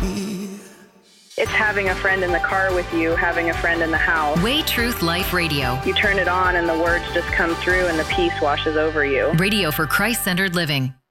It's having a friend in the car with you, having a friend in the house. Way Truth Life Radio. You turn it on and the words just come through and the peace washes over you. Radio for Christ-centered living.